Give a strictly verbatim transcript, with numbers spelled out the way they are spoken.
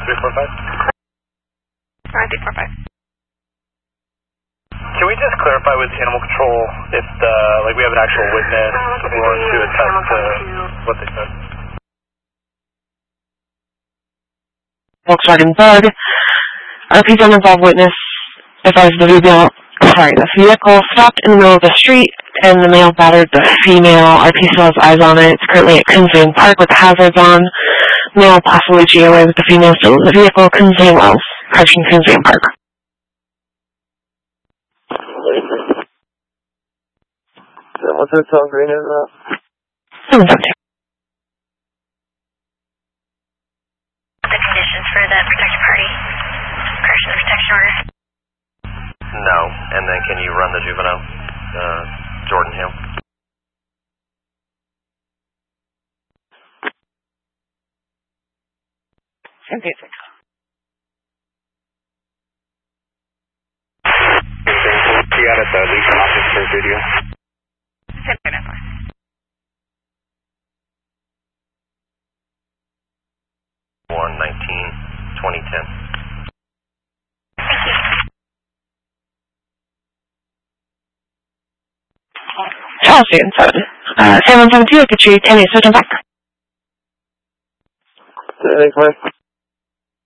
three four five. nine three four five. Can we just clarify with animal control if the, like we have an actual witness or to attest to what they said? Volkswagen Bug. R P don't involve witness. Advise the vehicle, sorry, the vehicle stopped in the middle of the street and the male battered the female. R P still has eyes on it. It's currently at Kinsman Park with the hazards on. Male possibly G O A with the female still in the vehicle. Kinsman Wells, approaching Kinsman Park. What's hotel green is that? seven seven two. The conditions for the protected party. Correction of protection order. No. And then can you run the juvenile? Uh, Jordan Hill. seven eight six. You got it, the Legion officer video. one nineteen twenty ten. Chelsea and seven. Uh, seven seven two, get you ten eight seven back. Thanks, man.